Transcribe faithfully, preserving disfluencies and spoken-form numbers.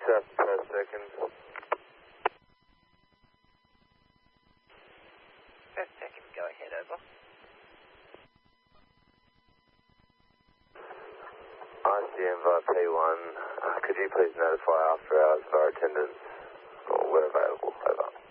seven per second. Per second, go ahead, over. I C M via P one, uh, could you please notify after hours of our attendance, or we're available, over.